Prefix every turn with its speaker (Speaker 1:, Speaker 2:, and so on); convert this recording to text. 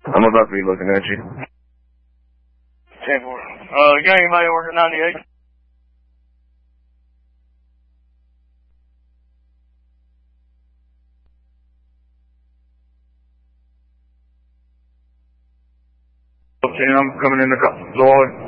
Speaker 1: I'm about to be looking at you.
Speaker 2: 10-4. You got anybody working 98?
Speaker 1: Okay, I'm coming in the hallway.